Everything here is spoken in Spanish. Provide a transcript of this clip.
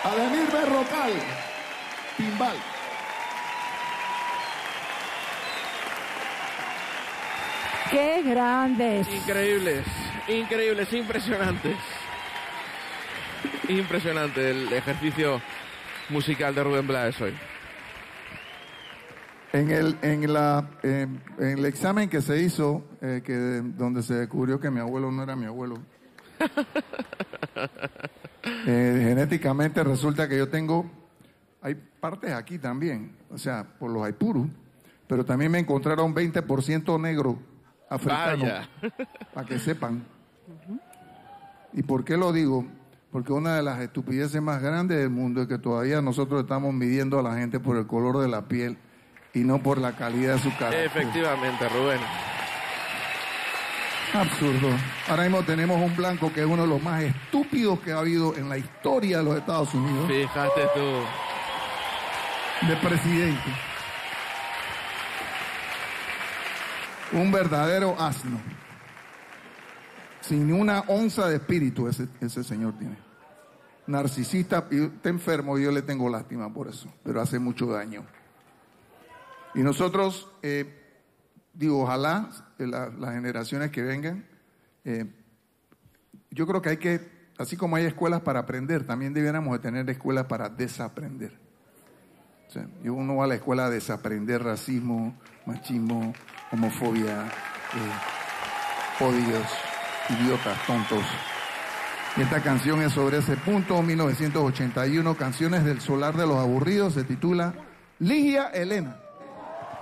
Ademir Berrocal, timbal. ¡Qué grandes! Increíbles, increíbles, impresionantes. Impresionante el ejercicio musical de Rubén Blades hoy. En el examen que se hizo, donde se descubrió que mi abuelo no era mi abuelo, genéticamente resulta que yo hay partes aquí también, o sea, por los Aipurus, pero también me encontraron 20% negro africano, para que sepan. ¿Y por qué lo digo? Porque una de las estupideces más grandes del mundo es que todavía nosotros estamos midiendo a la gente por el color de la piel y no por la calidad de su carácter. Efectivamente, Rubén. Absurdo. Ahora mismo tenemos un blanco que es uno de los más estúpidos que ha habido en la historia de los Estados Unidos. Fíjate tú. De presidente. Un verdadero asno. Sin ni una onza de espíritu ese señor tiene. Narcisista, y está enfermo y yo le tengo lástima por eso, pero hace mucho daño. Y nosotros, ojalá las generaciones que vengan, yo creo que hay que, así como hay escuelas para aprender, también debiéramos de tener escuelas para desaprender. O sea, uno va a la escuela a desaprender racismo, machismo, homofobia, odios, idiotas, tontos. Y esta canción es sobre ese punto, 1981, Canciones del Solar de los Aburridos, se titula Ligia Elena.